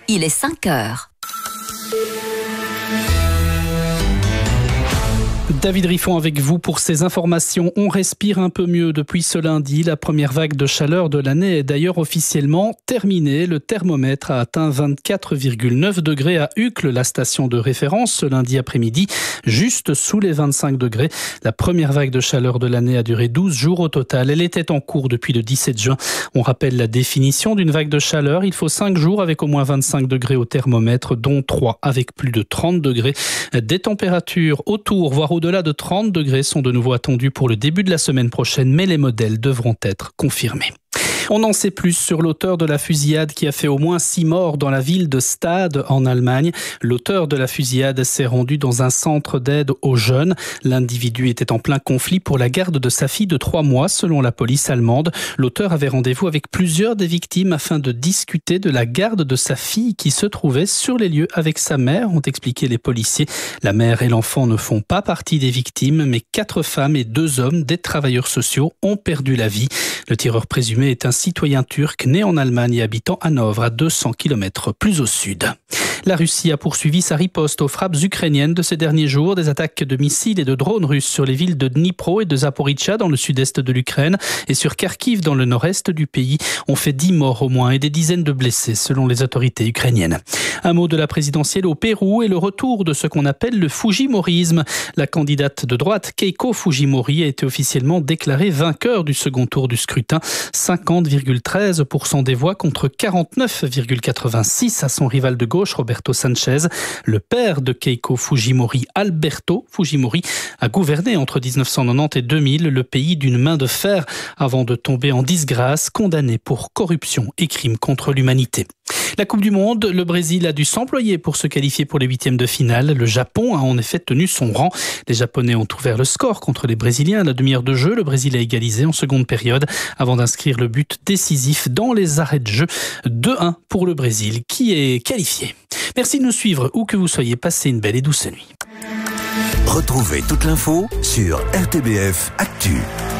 il est 5 heures. David Riffon avec vous pour ces informations. On respire un peu mieux depuis ce lundi. La première vague de chaleur de l'année est d'ailleurs officiellement terminée. Le thermomètre a atteint 24,9 degrés à Uccle, la station de référence, ce lundi après-midi, juste sous les 25 degrés. La première vague de chaleur de l'année a duré 12 jours au total. Elle était en cours depuis le 17 juin. On rappelle la définition d'une vague de chaleur. Il faut 5 jours avec au moins 25 degrés au thermomètre, dont 3 avec plus de 30 degrés. Des températures autour, voire au-delà de 30 degrés sont de nouveau attendus pour le début de la semaine prochaine, mais les modèles devront être confirmés. On en sait plus sur l'auteur de la fusillade qui a fait au moins 6 morts dans la ville de Stade en Allemagne. L'auteur de la fusillade s'est rendu dans un centre d'aide aux jeunes. L'individu était en plein conflit pour la garde de sa fille de 3 mois, selon la police allemande. L'auteur avait rendez-vous avec plusieurs des victimes afin de discuter de la garde de sa fille qui se trouvait sur les lieux avec sa mère, ont expliqué les policiers. La mère et l'enfant ne font pas partie des victimes, mais 4 femmes et 2 hommes, des travailleurs sociaux, ont perdu la vie. Le tireur présumé est un citoyen turc né en Allemagne et habitant Hanovre, à 200 km plus au sud. La Russie a poursuivi sa riposte aux frappes ukrainiennes de ces derniers jours. Des attaques de missiles et de drones russes sur les villes de Dnipro et de Zaporizhzhia dans le sud-est de l'Ukraine et sur Kharkiv dans le nord-est du pays ont fait 10 morts au moins et des dizaines de blessés selon les autorités ukrainiennes. Un mot de la présidentielle au Pérou et le retour de ce qu'on appelle le fujimorisme. La candidate de droite Keiko Fujimori a été officiellement déclarée vainqueur du second tour du scrutin. 50,13% des voix contre 49,86% à son rival de gauche Roberto Sanchez. Le père de Keiko Fujimori, Alberto Fujimori, a gouverné entre 1990 et 2000 le pays d'une main de fer avant de tomber en disgrâce, condamné pour corruption et crimes contre l'humanité. La Coupe du Monde, le Brésil a dû s'employer pour se qualifier pour les 8e de finale. Le Japon a en effet tenu son rang. Les Japonais ont ouvert le score contre les Brésiliens à la demi-heure de jeu. Le Brésil a égalisé en seconde période avant d'inscrire le but décisif dans les arrêts de jeu. 2-1 pour le Brésil qui est qualifié. Merci de nous suivre où que vous soyez. Passez une belle et douce nuit. Retrouvez toute l'info sur RTBF Actu.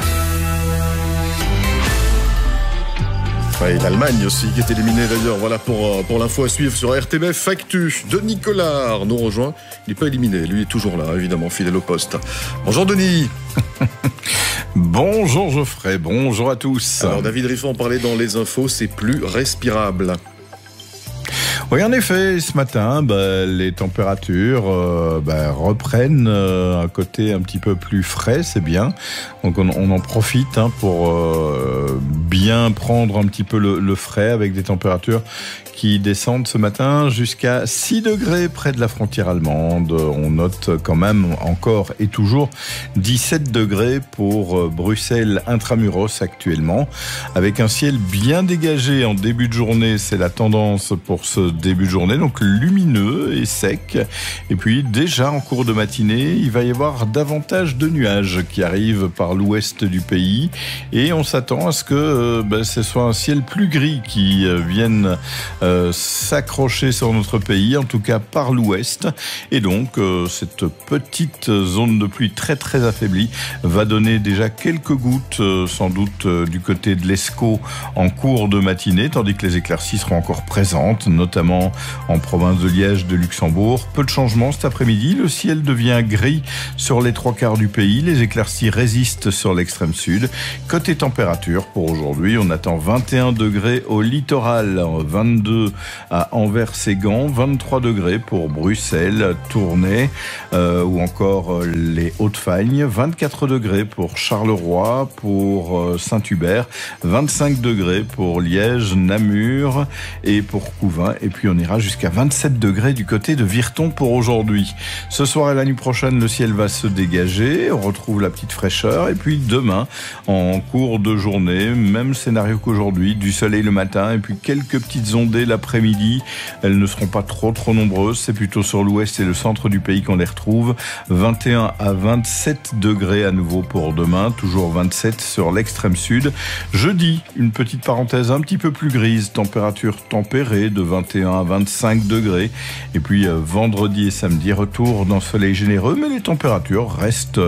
Ouais, l'Allemagne aussi qui est éliminée d'ailleurs. Voilà pour l'info à suivre sur RTBF Actu. Denis Collard nous rejoint. Il n'est pas éliminé, lui est toujours là, évidemment, fidèle au poste. Bonjour Denis. Bonjour Geoffrey, bonjour à tous. Alors David Riffon parlait dans les infos, c'est plus respirable. Oui, en effet, ce matin, les températures reprennent un côté un petit peu plus frais, c'est bien. Donc on en profite pour bien prendre un petit peu le frais avec des températures qui descendent ce matin jusqu'à 6 degrés près de la frontière allemande. On note quand même encore et toujours 17 degrés pour Bruxelles intramuros actuellement, avec un ciel bien dégagé en début de journée. C'est la tendance pour ce début de journée, donc lumineux et sec. Et puis déjà en cours de matinée, il va y avoir davantage de nuages qui arrivent par l'ouest du pays et on s'attend à ce que ce soit un ciel plus gris qui vienne s'accrocher sur notre pays, en tout cas par l'ouest. Et donc, cette petite zone de pluie très très affaiblie va donner déjà quelques gouttes, sans doute du côté de l'Escaut en cours de matinée, tandis que les éclaircies seront encore présentes, notamment en province de Liège, de Luxembourg. Peu de changements cet après-midi. Le ciel devient gris sur les 3/4 du pays. Les éclaircies résistent sur l'extrême sud. Côté température, pour aujourd'hui, on attend 21 degrés au littoral, 22 à Anvers-Séguin, 23 degrés pour Bruxelles, Tournai ou encore les Hauts-de-Fagne, 24 degrés pour Charleroi, pour Saint-Hubert, 25 degrés pour Liège, Namur et pour Couvain. Et puis on ira jusqu'à 27 degrés du côté de Virton pour aujourd'hui. Ce soir et la nuit prochaine, le ciel va se dégager, on retrouve la petite fraîcheur. Et puis demain, en cours de journée, même scénario qu'aujourd'hui, du soleil le matin et puis quelques petites ondées l'après-midi. Elles ne seront pas trop nombreuses. C'est plutôt sur l'ouest et le centre du pays qu'on les retrouve. 21 à 27 degrés à nouveau pour demain. Toujours 27 sur l'extrême sud. Jeudi, une petite parenthèse un petit peu plus grise. Température tempérée de 21 à 25 degrés. Et puis vendredi et samedi, retour d'un soleil généreux. Mais les températures restent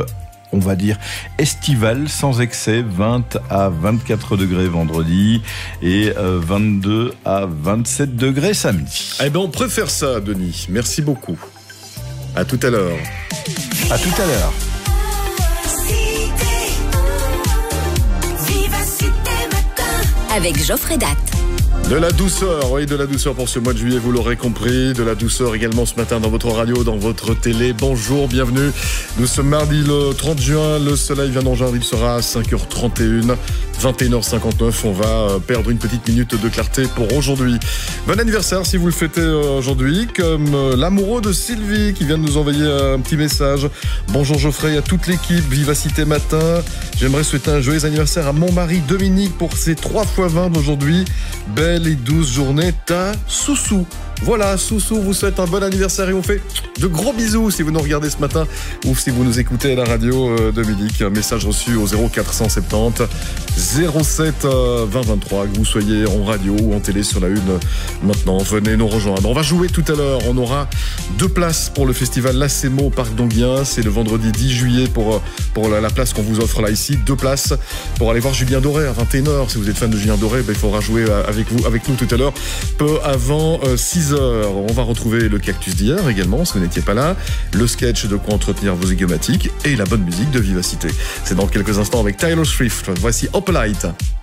on va dire, estivale, sans excès, 20 à 24 degrés vendredi et 22 à 27 degrés samedi. Eh ben, on préfère ça, Denis. Merci beaucoup. À tout à l'heure. À tout à l'heure. Avec Geoffrey Datt. De la douceur, oui, de la douceur pour ce mois de juillet, vous l'aurez compris. De la douceur également ce matin dans votre radio, dans votre télé. Bonjour, bienvenue. Nous sommes mardi le 30 juin. Le soleil vient d'Angers, il sera à 5h31. 21h59, on va perdre une petite minute de clarté pour aujourd'hui. Bon anniversaire si vous le fêtez aujourd'hui, comme l'amoureux de Sylvie qui vient de nous envoyer un petit message. Bonjour Geoffrey, à toute l'équipe Vivacité Matin. J'aimerais souhaiter un joyeux anniversaire à mon mari Dominique pour ses 3x20 d'aujourd'hui. Belle et douce journée, ta Soussou. Voilà, Soussou vous souhaite un bon anniversaire et on fait de gros bisous si vous nous regardez ce matin ou si vous nous écoutez à la radio Dominique. Un message reçu au 0470 07 2023, que vous soyez en radio ou en télé sur la une maintenant. Venez nous rejoindre. On va jouer tout à l'heure. On aura 2 places pour le festival Lacemo au Parc d'Enghien. C'est le vendredi 10 juillet pour la place qu'on vous offre là ici. 2 places pour aller voir Julien Doré à 21h. Si vous êtes fan de Julien Doré, il faudra jouer avec nous tout à l'heure, peu avant 6h. On va retrouver le cactus d'hier également, si vous n'étiez pas là, le sketch de quoi entretenir vos zygomatiques et la bonne musique de Vivacité. C'est dans quelques instants avec Taylor Swift. Voici Opalite.